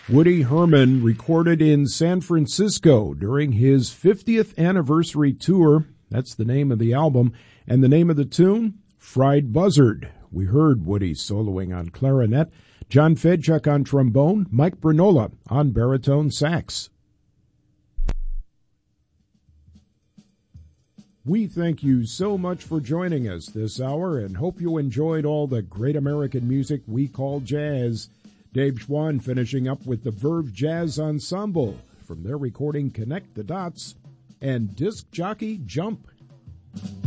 Woody Herman recorded in San Francisco during his 50th anniversary tour. That's the name of the album. And the name of the tune, Fried Buzzard. We heard Woody soloing on clarinet, John Fedchuk on trombone, Mike Branola on baritone sax. We thank you so much for joining us this hour and hope you enjoyed all the great American music we call jazz. Dave Schwann finishing up with the Verve Jazz Ensemble from their recording Connect the Dots and Disc Jockey Jump.